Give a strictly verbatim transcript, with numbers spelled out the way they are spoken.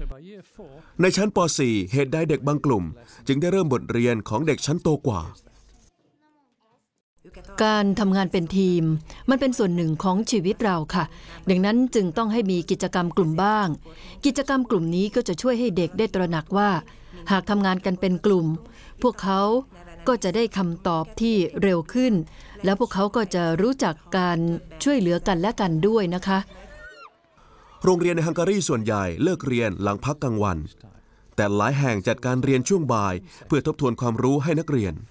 ในชั้นป .สี่ เหตุใดเด็กบางกลุ่มจึงได้เริ่มบทเรียนของเด็กชั้นโตกว่าการทำงานเป็นทีมมันเป็นส่วนหนึ่งของชีวิตเราค่ะดังนั้นจึงต้องให้มีกิจกรรมกลุ่มบ้างกิจกรรมกลุ่มนี้ก็จะช่วยให้เด็กได้ตระหนักว่าหากทำงานกันเป็นกลุ่มพวกเขาก็จะได้คำตอบที่เร็วขึ้นแล้วพวกเขาก็จะรู้จักการช่วยเหลือกันและกันด้วยนะคะโรงเรียนในฮังการีส่วนใหญ่เลิกเรียนหลังพักกลางวันแต่หลายแห่งจัดการเรียนช่วงบ่ายเพื่อทบทวนความรู้ให้นักเรียน